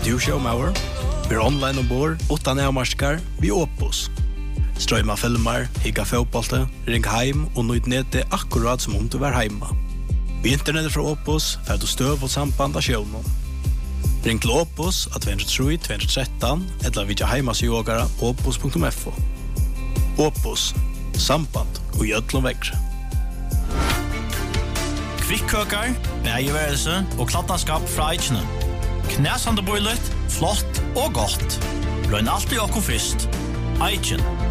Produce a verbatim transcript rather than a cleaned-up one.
du showmauer? Vi er online ombord, utan avmarskar, vi Opus. Strøyma filmer, higga fotbollte, ring heim og nøyd nede akkurat som om du var heima. Vi internettet fra Opus får du støv og samband av sjøvnen. Ring til Opus at två tre två ett tre eller vidja heimasjogara opus punktum f o. Opus, samband og gjødlom vekkre. Kvikkøkar, bægeværelse og klattanskap fra Eichene. Knæsande bøylet, flott og godt. Løgn alltid okko fyrst. Eichen.